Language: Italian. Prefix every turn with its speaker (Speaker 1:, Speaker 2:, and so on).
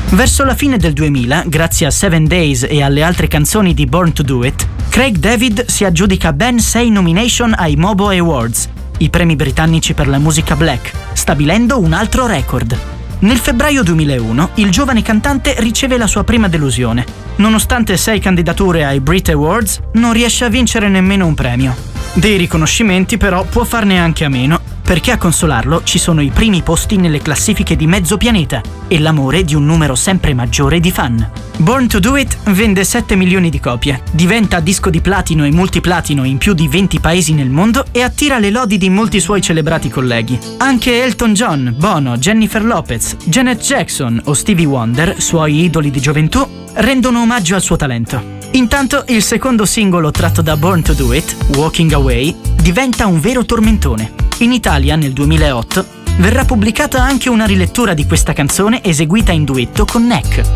Speaker 1: Verso la fine del 2000, grazie a 7 Days e alle altre canzoni di Born to Do It, Craig David si aggiudica ben 6 nomination ai MOBO Awards, i premi britannici per la musica black, stabilendo un altro record. Nel febbraio 2001, il giovane cantante riceve la sua prima delusione. Nonostante 6 candidature ai Brit Awards, non riesce a vincere nemmeno un premio. Dei riconoscimenti però può farne anche a meno, perché a consolarlo ci sono i primi posti nelle classifiche di mezzo pianeta e l'amore di un numero sempre maggiore di fan. Born to Do It vende 7 milioni di copie, diventa disco di platino e multiplatino in più di 20 paesi nel mondo e attira le lodi di molti suoi celebrati colleghi. Anche Elton John, Bono, Jennifer Lopez, Janet Jackson o Stevie Wonder, suoi idoli di gioventù, rendono omaggio al suo talento. Intanto il secondo singolo tratto da Born to Do It, Walking Away, diventa un vero tormentone. In Italia, nel 2008, verrà pubblicata anche una rilettura di questa canzone eseguita in duetto con Neck.